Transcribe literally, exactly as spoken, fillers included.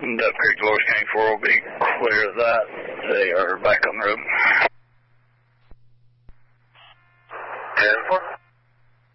Duck Creek, Dolores County four will be clear of that. They are back on the road. ten four.